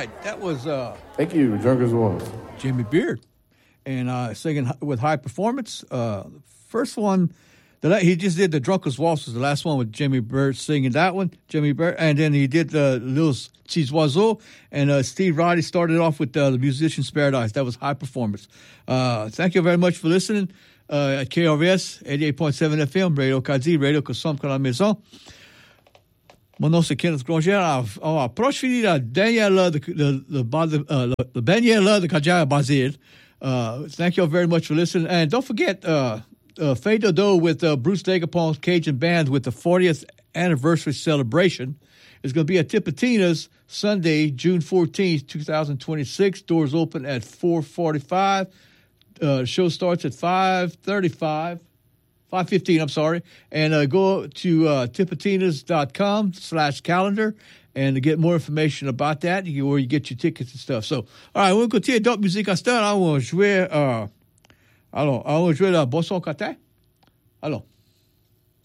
right, that was Thank you, Drunk as Waltz. Jimmy Beard, and singing with High Performance. First one that he just did, the Drunk as Waltz, was the last one with Jimmy Beard singing that one. Jimmy Beard, and then he did Little Cheese Oiseau, and Steve Roddy started off with the Musician's Paradise. That was High Performance. Thank you very much for listening at KRS 88.7 FM, Radio Kazi, Radio Kossom à la Maison. Mon nom, c'est Kenneth Granger. On approche fini la dernière heure de dernière heure de Kajaya Basile. Thank you all very much for listening. And don't forget, Fade the Dough with Bruce Dagapong's Cajun Band with the 40th anniversary celebration is going to be at Tipitina's Sunday, June 14th, 2026. Doors open at 4:45. Show starts at 5:15, I'm sorry. And go to tipitinas.com/calendar and to get more information about that, where you get your tickets and stuff. So, all right, on va continuer d'autres musiques à cette heure. On va jouer, on va jouer la Boisson Catin. Alors.